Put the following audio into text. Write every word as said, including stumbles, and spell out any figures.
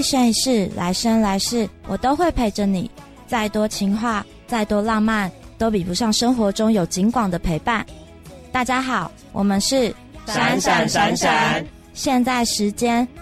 生一世，来生来世，我都会陪着你。再多情话，再多浪漫，都比不上生活中有景广的陪伴。大家好，我们是闪闪闪闪， 现在时间